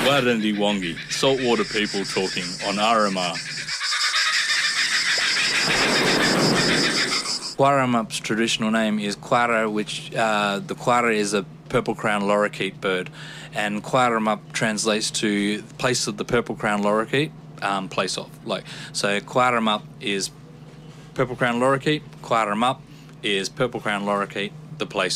Warandi Wongi, saltwater people talking on RMR. Quaramup's traditional name is Quara, which the Quara is a purple crown lorikeet bird, and Quaramup translates to place of the purple crown lorikeet, place of. So Quaramup is purple crown lorikeet, Quaramup is purple crown lorikeet, the place